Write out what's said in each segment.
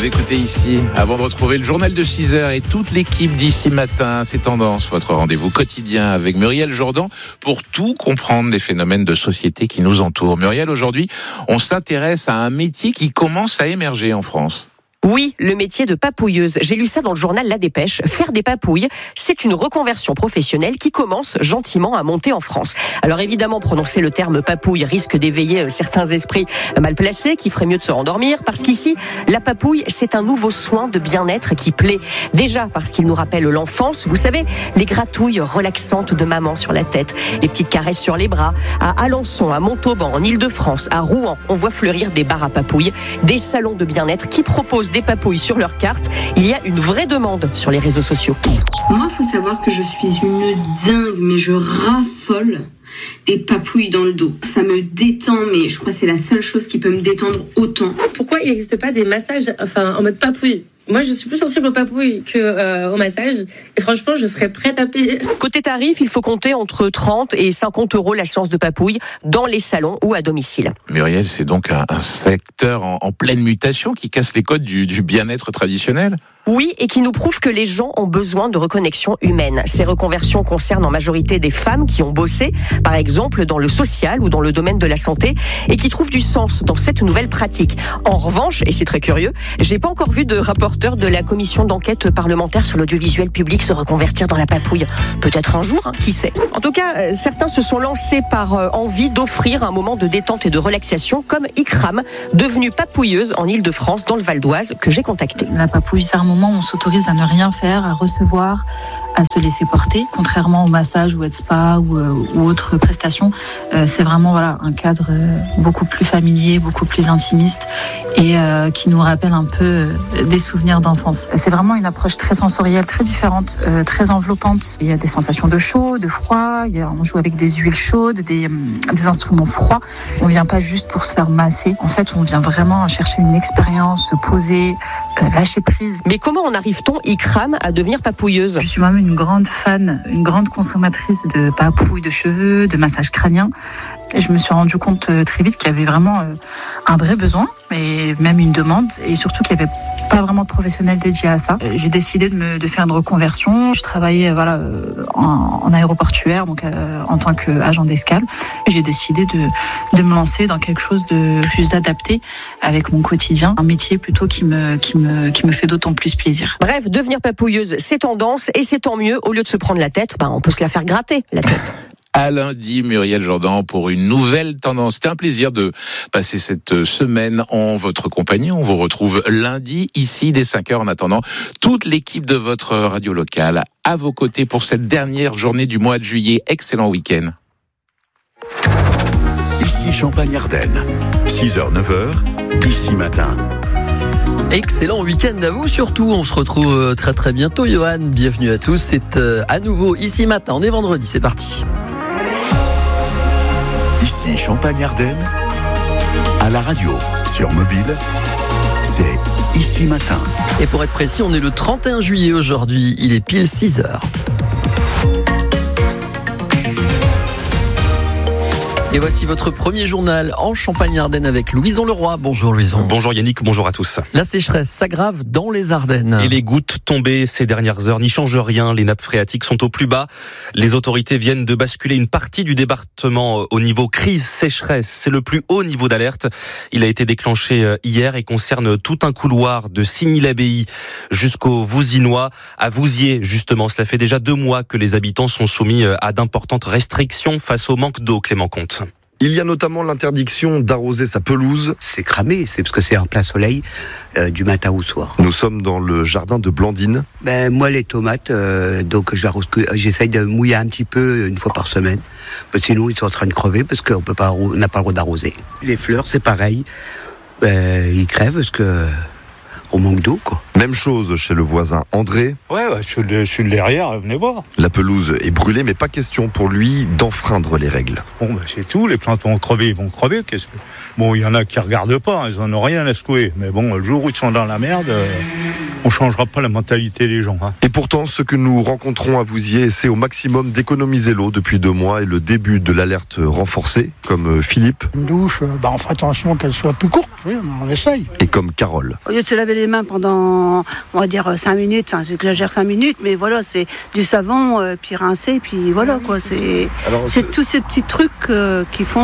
Vous écoutez ici, avant de retrouver le journal de 6h et toute l'équipe d'ici matin, c'est Tendance, votre rendez-vous quotidien avec Muriel Jourdan pour tout comprendre des phénomènes de société qui nous entourent. Muriel, aujourd'hui, on s'intéresse à un métier qui commence à émerger en France. Oui, le métier de papouilleuse. J'ai lu ça dans le journal La Dépêche. Faire des papouilles, c'est une reconversion professionnelle qui commence gentiment à monter en France. Alors évidemment, prononcer le terme papouille risque d'éveiller certains esprits mal placés qui feraient mieux de se rendormir parce qu'ici, la papouille, c'est un nouveau soin de bien-être qui plaît. Déjà parce qu'il nous rappelle l'enfance. Vous savez, les gratouilles relaxantes de maman sur la tête, les petites caresses sur les bras. À Alençon, à Montauban, en Île-de-France, à Rouen, on voit fleurir des bars à papouilles, des salons de bien-être qui proposent des papouilles sur leur carte. Il y a une vraie demande sur les réseaux sociaux. Moi, il faut savoir que je suis une dingue, mais je raffole des papouilles dans le dos. Ça me détend, mais je crois que c'est la seule chose qui peut me détendre autant. Pourquoi il n'existe pas des massages en mode papouille ? Moi, je suis plus sensible aux papouilles qu'au massage. Et franchement, je serais prête à payer. Côté tarif, il faut compter entre 30 et 50 € la séance de papouille dans les salons ou à domicile. Muriel, c'est donc un secteur en pleine mutation qui casse les codes du bien-être traditionnel ? Oui, et qui nous prouve que les gens ont besoin de reconnexion humaine. Ces reconversions concernent en majorité des femmes qui ont bossé, par exemple dans le social ou dans le domaine de la santé, et qui trouvent du sens dans cette nouvelle pratique. En revanche, et c'est très curieux, j'ai pas encore vu de rapporteur de la commission d'enquête parlementaire sur l'audiovisuel public se reconvertir dans la papouille. Peut-être un jour, qui sait. En tout cas, certains se sont lancés par envie d'offrir un moment de détente et de relaxation, comme Ikram, devenue papouilleuse en Île-de-France, dans le Val d'Oise, que j'ai contacté. La papouille, c'est un moment où on s'autorise à ne rien faire, à recevoir, à se laisser porter. Contrairement au massage ou au spa ou autres prestations, c'est vraiment un cadre beaucoup plus familier, beaucoup plus intimiste et qui nous rappelle un peu des souvenirs d'enfance. C'est vraiment une approche très sensorielle, très différente, très enveloppante. Il y a des sensations de chaud, de froid, on joue avec des huiles chaudes, des instruments froids. On vient pas juste pour se faire masser. En fait, on vient vraiment chercher une expérience, se poser, lâcher prise. Mais comment en arrive-t-on, Ikram, à devenir papouilleuse ? Je suis moi-même une grande fan, une grande consommatrice de papouilles de cheveux, de massages crâniens. Et je me suis rendu compte très vite qu'il y avait vraiment un vrai besoin et même une demande et surtout qu'il n'y avait pas vraiment de professionnels dédiés à ça. J'ai décidé de faire une reconversion. Je travaillais en aéroportuaire, donc en tant qu'agent d'escale. J'ai décidé de me lancer dans quelque chose de plus adapté avec mon quotidien, un métier plutôt qui me fait d'autant plus plaisir. Bref, devenir papouilleuse, c'est tendance et c'est tant mieux. Au lieu de se prendre la tête, on peut se la faire gratter, la tête. À lundi, Muriel Jourdan, pour une nouvelle tendance. C'était un plaisir de passer cette semaine en votre compagnie. On vous retrouve lundi, ici, dès 5h. En attendant, toute l'équipe de votre radio locale à vos côtés pour cette dernière journée du mois de juillet. Excellent week-end. Ici Champagne-Ardenne, 6h, 9h, ici matin. Excellent week-end à vous surtout, on se retrouve très très bientôt. Johan, bienvenue à tous, c'est à nouveau ici matin, on est vendredi, c'est parti. Ici Champagne-Ardenne, à la radio, sur mobile, c'est ici matin. Et pour être précis, on est le 31 juillet aujourd'hui, il est pile 6h. Et voici votre premier journal en Champagne-Ardenne avec Louison Leroy. Bonjour Louison. Bonjour Yannick, bonjour à tous. La sécheresse s'aggrave dans les Ardennes. Et les gouttes tombées ces dernières heures n'y changent rien. Les nappes phréatiques sont au plus bas. Les autorités viennent de basculer une partie du département au niveau crise sécheresse. C'est le plus haut niveau d'alerte. Il a été déclenché hier et concerne tout un couloir de Signy-l'Abbaye jusqu'au Vouzinois. À Vouziers, justement, cela fait déjà 2 mois que les habitants sont soumis à d'importantes restrictions face au manque d'eau, Clément Comte. Il y a notamment l'interdiction d'arroser sa pelouse. C'est cramé, c'est parce que c'est en plein soleil du matin au soir. Nous sommes dans le jardin de Blandine. Moi, les tomates, donc j'essaye de mouiller un petit peu une fois par semaine. Sinon, ils sont en train de crever parce qu'on n'a pas le droit d'arroser. Les fleurs, c'est pareil. Ils crèvent parce que on manque d'eau, quoi. Même chose chez le voisin André. Ouais, sur le derrière, venez voir. La pelouse est brûlée, mais pas question pour lui d'enfreindre les règles. Bon, c'est tout, les plantes vont crever, ils vont crever. Bon, il y en a qui regardent pas, ils en ont rien à secouer. Mais bon, le jour où ils sont dans la merde, On changera pas la mentalité des gens. Et pourtant, ceux que nous rencontrons à Vouziers essaient au maximum d'économiser l'eau depuis 2 mois et le début de l'alerte renforcée, comme Philippe. Une douche, on fait attention qu'elle soit plus courte, oui, on essaye. Et comme Carole. Au lieu de se laver les mains pendant, on va dire 5 minutes, enfin j'exagère 5 minutes, mais voilà, c'est du savon, puis rincer, puis voilà quoi. C'est tous ces petits trucs qui font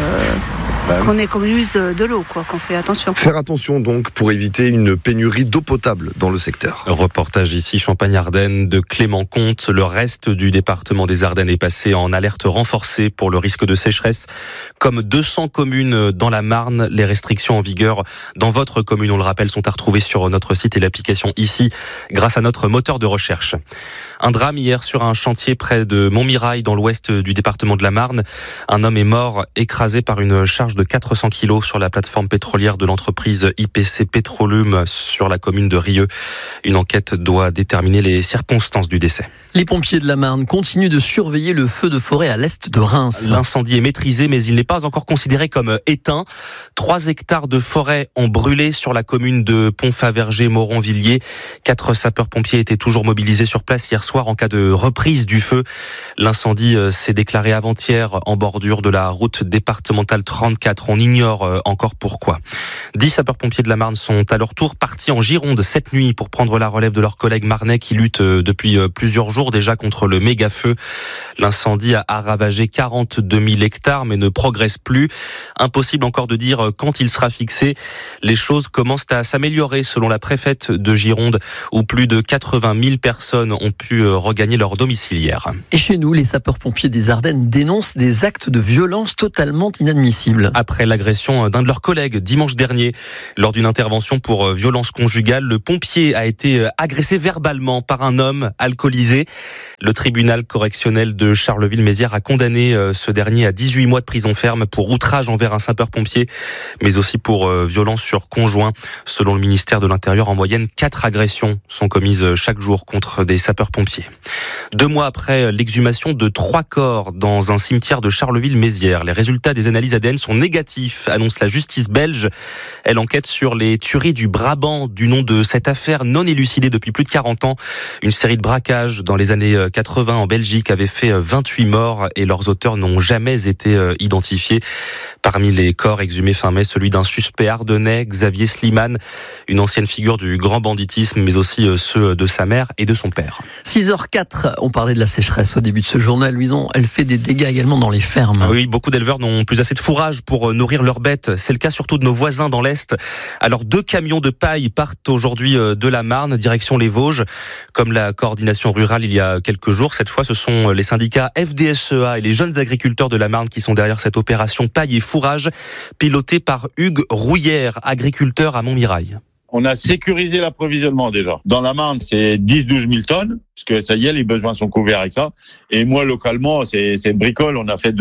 qu'on économise de l'eau, quoi, qu'on fait attention. Faire attention donc pour éviter une pénurie d'eau potable dans le secteur. Reportage ici Champagne-Ardenne de Clément Comte. Le reste du département des Ardennes est passé en alerte renforcée pour le risque de sécheresse. Comme 200 communes dans la Marne, les restrictions en vigueur dans votre commune, on le rappelle, sont à retrouver sur notre site et l'application ici grâce à notre moteur de recherche. Un drame hier sur un chantier près de Montmirail dans l'ouest du département de la Marne. Un homme est mort écrasé par une charge de 400 kilos sur la plateforme pétrolière de l'entreprise IPC Petroleum sur la commune de Rieux. Une enquête doit déterminer les circonstances du décès. Les pompiers de la Marne continuent de surveiller le feu de forêt à l'est de Reims. L'incendie est maîtrisé, mais il n'est pas encore considéré comme éteint. 3 hectares de forêt ont brûlé sur la commune de Pont-Faverger-Moronvilliers. 4 sapeurs-pompiers étaient toujours mobilisés sur place hier soir en cas de reprise du feu. L'incendie s'est déclaré avant-hier en bordure de la route départementale 34. On ignore encore pourquoi. 10 sapeurs-pompiers de la Marne sont à leur tour partis en Gironde cette nuit pour prendre la relève de leurs collègues marnais qui luttent depuis plusieurs jours déjà contre le méga-feu. L'incendie a ravagé 42 000 hectares mais ne progresse plus. Impossible encore de dire quand il sera fixé. Les choses commencent à s'améliorer selon la préfète de Gironde où plus de 80 000 personnes ont pu regagner leur domicile hier. Et chez nous, les sapeurs-pompiers des Ardennes dénoncent des actes de violence totalement inadmissibles. Après l'agression d'un de leurs collègues dimanche dernier, lors d'une intervention pour violence conjugale, le pompier a été agressé verbalement par un homme alcoolisé. Le tribunal correctionnel de Charleville-Mézières a condamné ce dernier à 18 mois de prison ferme pour outrage envers un sapeur-pompier, mais aussi pour violence sur conjoint. Selon le ministère de l'Intérieur, en moyenne, 4 agressions sont commises chaque jour contre des sapeurs-pompiers. 2 mois après l'exhumation de 3 corps dans un cimetière de Charleville-Mézières, les résultats des analyses ADN sont négatifs, annonce la justice belge. Elle enquête sur les tueries du Brabant, du nom de cette affaire non élucidée depuis plus de 40 ans. Une série de braquages dans les années 80 en Belgique avait fait 28 morts et leurs auteurs n'ont jamais été identifiés. Parmi les corps exhumés fin mai, celui d'un suspect ardennais, Xavier Slimane, une ancienne figure du grand banditisme, mais aussi ceux de sa mère et de son père. 6h04, on parlait de la sécheresse au début de ce journal. Louison, elle fait des dégâts également dans les fermes. Oui, beaucoup d'éleveurs n'ont plus assez de fourrage pour nourrir leurs bêtes. C'est le cas surtout de nos voisins dans l'Est. Alors 2 camions de paille partent aujourd'hui de la Marne, direction les Vosges. Comme la coordination rurale il y a quelques jours, cette fois ce sont les syndicats FDSEA et les jeunes agriculteurs de la Marne qui sont derrière cette opération paille et fourrage, pilotée par Hugues Rouillère, agriculteur à Montmirail. On a sécurisé l'approvisionnement déjà. Dans la Marne, c'est 10-12 000 tonnes, parce que ça y est, les besoins sont couverts avec ça. Et moi, localement, c'est bricole. On a fait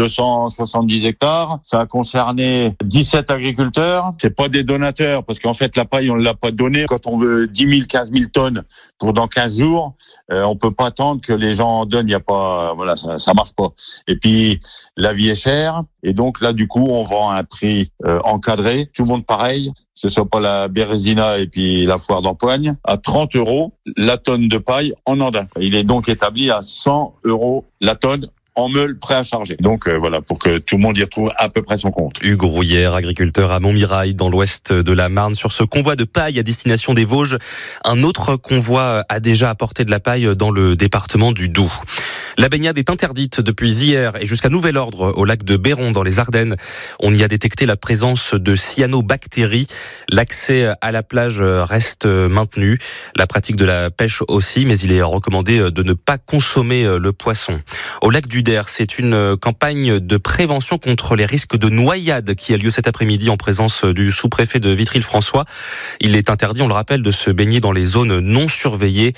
270 hectares. Ça a concerné 17 agriculteurs. C'est pas des donateurs, parce qu'en fait, la paille, on ne l'a pas donnée. Quand on veut 10 000, 15 000 tonnes pour dans 15 jours, on peut pas attendre que les gens en donnent. Il y a pas, voilà, ça marche pas. Et puis, la vie est chère. Et donc là, du coup, on vend à un prix encadré. Tout le monde pareil. Ce soit pas la Bérésina et puis la foire d'Empoigne, à 30 € la tonne de paille en andin. Il est donc établi à 100 € la tonne en meule prêt à charger. Donc voilà, pour que tout le monde y retrouve à peu près son compte. Hugues Rouillère, agriculteur à Montmirail, dans l'ouest de la Marne. Sur ce convoi de paille à destination des Vosges, un autre convoi a déjà apporté de la paille dans le département du Doubs. La baignade est interdite depuis hier et jusqu'à nouvel ordre au lac de Béron dans les Ardennes. On y a détecté la présence de cyanobactéries. L'accès à la plage reste maintenu. La pratique de la pêche aussi, mais il est recommandé de ne pas consommer le poisson. Au lac du Der, c'est une campagne de prévention contre les risques de noyade qui a lieu cet après-midi en présence du sous-préfet de Vitry-le-François. Il est interdit, on le rappelle, de se baigner dans les zones non surveillées.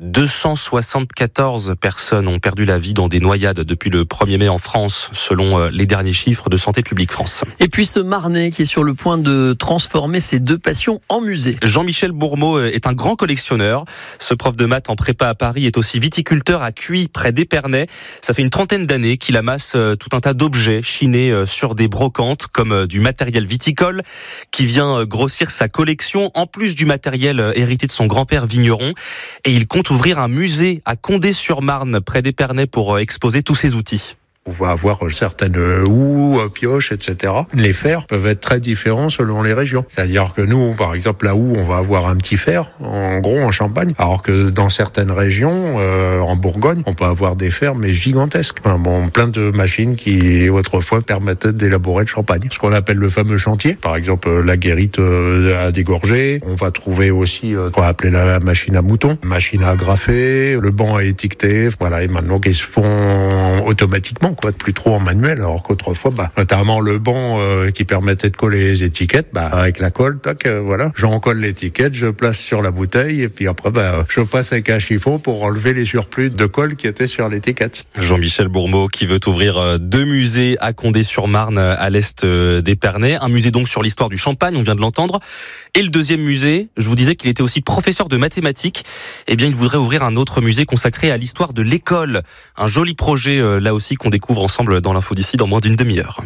274 personnes ont perdu la vie dans des noyades depuis le 1er mai en France, selon les derniers chiffres de Santé publique France. Et puis ce Marnais qui est sur le point de transformer ses 2 passions en musée. Jean-Michel Bourmeau est un grand collectionneur. Ce prof de maths en prépa à Paris est aussi viticulteur à Cuy, près d'Épernay. Ça fait une trentaine dizaine d'années qu'il amasse tout un tas d'objets chinés sur des brocantes, comme du matériel viticole, qui vient grossir sa collection, en plus du matériel hérité de son grand-père vigneron. Et il compte ouvrir un musée à Condé-sur-Marne, près d'Épernay, pour exposer tous ses outils. On va avoir certaines houes, pioches, etc. Les fers peuvent être très différents selon les régions. C'est-à-dire que nous, par exemple, la houe, on va avoir un petit fer, en gros, en Champagne. Alors que dans certaines régions, en Bourgogne, on peut avoir des fers, mais gigantesques. Plein de machines qui, autrefois, permettaient d'élaborer le champagne. Ce qu'on appelle le fameux chantier. Par exemple, la guérite à dégorger. On va trouver aussi ce qu'on va appeler la machine à mouton, machine à agrafer, le banc à étiqueter. Voilà, et maintenant, ils se font automatiquement, plus trop en manuel, alors qu'autrefois, notamment le banc qui permettait de coller les étiquettes, avec la colle, voilà, j'en colle l'étiquette, je place sur la bouteille, et puis après, je passe avec un chiffon pour enlever les surplus de colle qui étaient sur l'étiquette. Jean-Michel Bourmeau qui veut ouvrir 2 musées à Condé-sur-Marne, à l'est d'Épernay. Un musée donc sur l'histoire du champagne, on vient de l'entendre. Et le deuxième musée, je vous disais qu'il était aussi professeur de mathématiques. Eh bien, il voudrait ouvrir un autre musée consacré à l'histoire de l'école. Un joli projet, là aussi, qu'on découvre ensemble dans l'info d'ici dans moins d'une demi-heure.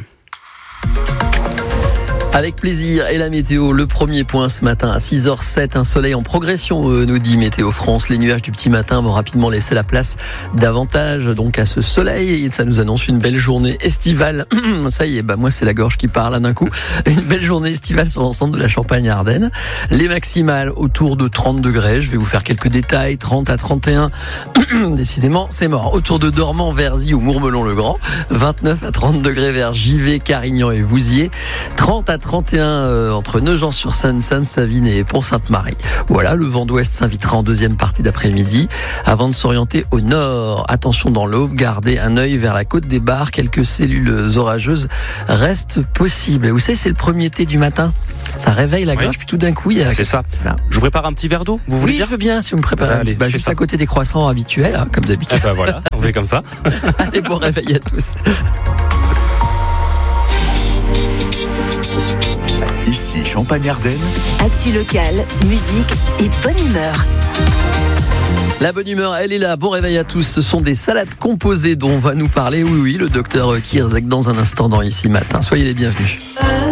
Avec plaisir. Et la météo, le premier point ce matin à 6h07, un soleil en progression, nous dit Météo France. Les nuages du petit matin vont rapidement laisser la place davantage donc à ce soleil et ça nous annonce une belle journée estivale. Ça y est, moi c'est la gorge qui parle d'un coup. Une belle journée estivale sur l'ensemble de la Champagne-Ardenne. Les maximales autour de 30 degrés. Je vais vous faire quelques détails. 30 à 31. Décidément, c'est mort. Autour de Dormans, Verzy ou Mourmelon-le-Grand. 29 à 30 degrés vers Givet, Carignan et Vouziers. 30 à 31 entre Nogent-sur-Seine, Sainte-Savine et Pont-Sainte-Marie. Voilà, le vent d'ouest s'invitera en deuxième partie d'après-midi avant de s'orienter au nord. Attention dans l'Aube, gardez un œil vers la côte des Barres. Quelques cellules orageuses restent possibles. Et vous savez, c'est le premier thé du matin. Ça réveille la gorge, puis tout d'un coup, il y a... C'est ça. Voilà. Je vous prépare un petit verre d'eau, vous voulez bien ? Oui, je veux bien, si vous me préparez Allez, juste à côté des croissants habituels, comme d'habitude. Voilà, on fait comme ça. Allez, bon réveil à tous. Ici, Champagne-Ardenne. Actu locale, musique et bonne humeur. La bonne humeur, elle est là. Bon réveil à tous. Ce sont des salades composées dont va nous parler, oui, le docteur Kierzek dans un instant dans Ici Matin. Soyez les bienvenus.